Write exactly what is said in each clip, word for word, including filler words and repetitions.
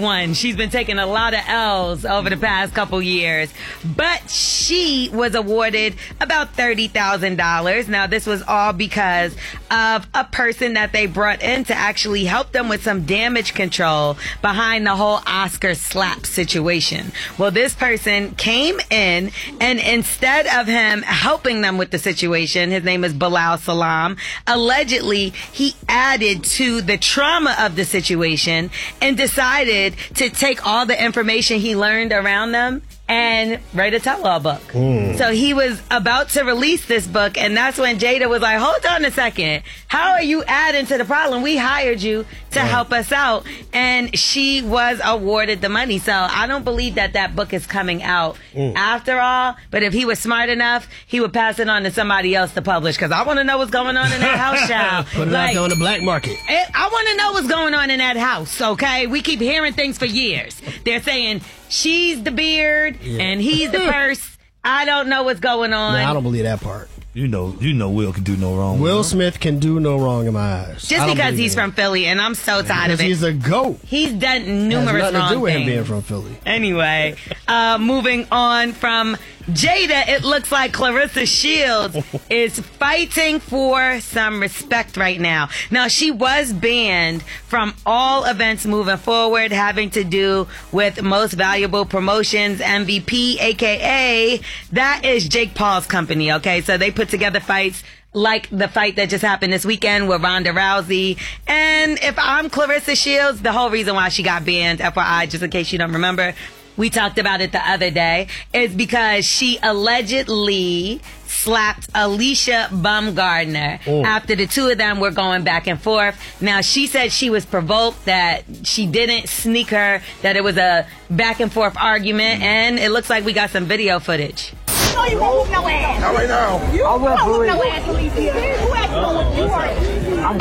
one. She's been taking a lot of L's over the past couple years. But she was awarded about thirty thousand dollars. Now, this was all because of a person that they brought in to actually help them with some damage control behind the whole Oscar slap situation. Well, this person came in, and instead of him helping them with the situation, his name is Bilal Salam, allegedly he added to the trauma of the situation and decided to take all the information he learned around them and write a tell-all book. Mm. So he was about to release this book, and that's when Jada was like, hold on a second. How are you adding to the problem? We hired you to right. help us out. And she was awarded the money. So I don't believe that that book is coming out mm. after all. But if he was smart enough, he would pass it on to somebody else to publish, because I want to know what's going on in that house, child. Put it like, out there on the black market. It, I want to know what's going on in that house, okay? We keep hearing things for years. They're saying she's the beard yeah. and he's the purse. I don't know what's going on. No, I don't believe that part. You know, you know, Will can do no wrong. Will Smith can do no wrong in my eyes. Just because he's that. from Philly, and I'm so tired of it. He's a goat. He's done numerous Has nothing wrong to do with things. him being from Philly. Anyway, uh, moving on from Jada, it looks like Claressa Shields is fighting for some respect right now. Now, she was banned from all events moving forward having to do with Most Valuable Promotions, M V P, a k a that is Jake Paul's company, okay? So they put together fights like the fight that just happened this weekend with Ronda Rousey. And if I'm Claressa Shields, the whole reason why she got banned, F Y I, just in case you don't remember, we talked about it the other day, is because she allegedly slapped Alicia Baumgardner oh. after the two of them were going back and forth. Now, she said she was provoked, that she didn't sneak her, that it was a back and forth argument, and it looks like we got some video footage. No, you won't whoop no ass. Not right now. You won't whoop no ass, Alicia. Who asked you to whoop you are?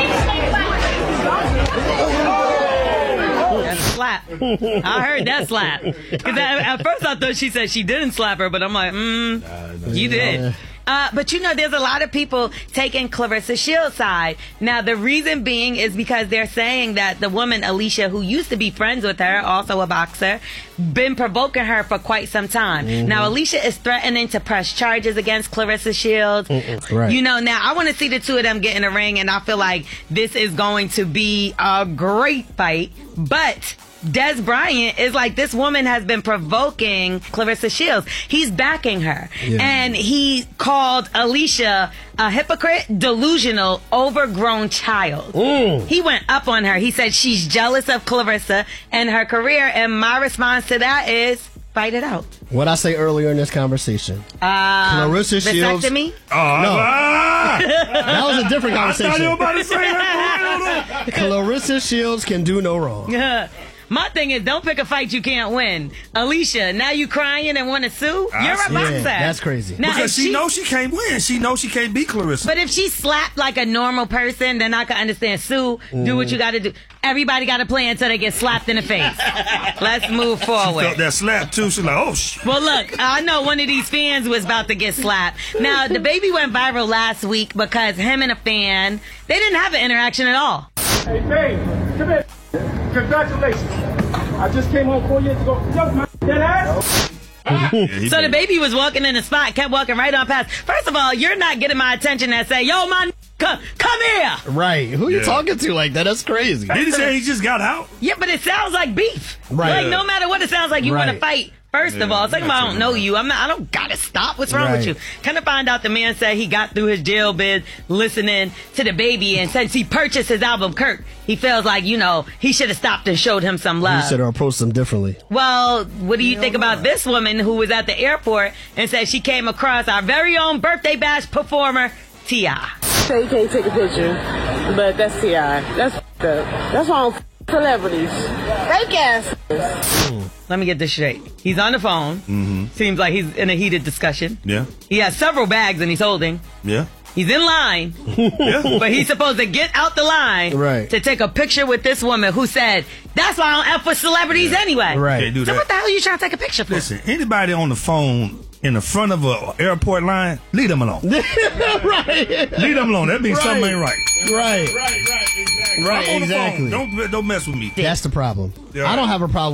That's a slap. I heard that slap. Because at first I thought she said she didn't slap her, but I'm like, mm, nah, you did. Uh, but you know, there's a lot of people taking Claressa Shields' side. Now, the reason being is because they're saying that the woman, Alicia, who used to be friends with her, also a boxer, been provoking her for quite some time. Mm-hmm. Now, Alicia is threatening to press charges against Claressa Shields. Right. You know, now, I want to see the two of them get in a ring, and I feel like this is going to be a great fight. But Des Bryant is like, this woman has been provoking Claressa Shields. He's backing her. Yeah. And he called Alicia a hypocrite, delusional, overgrown child. Mm. He went up on her. He said she's jealous of Claressa and her career. And my response to that is, fight it out. What I say earlier in this conversation. Uh, Claressa Shields. Vasectomy? Oh, no. Ah. That was a different conversation. I thought you were about to say that. Claressa Shields can do no wrong. Yeah. My thing is, don't pick a fight you can't win. Alicia, now you crying and want to sue? I You're a boxer. Yeah, that's crazy. Now, because she, she knows she can't win. She knows she can't beat Claressa. But if she slapped like a normal person, then I can understand. Sue, mm. do what you got to do. Everybody got to play until they get slapped in the face. Let's move forward. She felt that slap, too. She's like, oh, shit. Well, look, I know one of these fans was about to get slapped. Now, the baby went viral last week because him and a fan, they didn't have an interaction at all. Hey, babe, come here. Congratulations. I just came home four years ago. Yo, my dead ass. Yeah, so the baby was walking in the spot, kept walking right on past. First of all, you're not getting my attention and say, yo, my come, come here. Right. Who you yeah. talking to like that? That's crazy. Did he say he just got out? Yeah, but it sounds like beef. Right. Like, no matter what it sounds like, you right. want to fight. First yeah, of all, second of all, I don't know you. I'm not. I don't gotta stop. What's wrong right. with you? Kind of find out the man said he got through his jail bid listening to the baby, and since he purchased his album Kirk, he feels like, you know, he should have stopped and showed him some love. You should have approached him differently. Well, what do you think about this woman who was at the airport and said she came across our very own birthday bash performer, T I? Say you can't take a picture, but that's T I. That's f***ed up. That's why I don't f*** celebrities. Fake ass. Mm. Let me get this straight. He's on the phone. Mm-hmm. Seems like he's in a heated discussion. Yeah. He has several bags and he's holding. Yeah. He's in line, yeah. but he's supposed to get out the line right. to take a picture with this woman who said, that's why I don't F with celebrities yeah. anyway. Right. Can't do so that. what the hell are you trying to take a picture for? Listen, anybody on the phone in the front of an airport line, leave them alone. right. Leave them alone. That means right. something ain't right. Right. Right, right, exactly. Right, I'm on the exactly. phone. Don't, don't mess with me. That's the problem. Yeah. I don't have a problem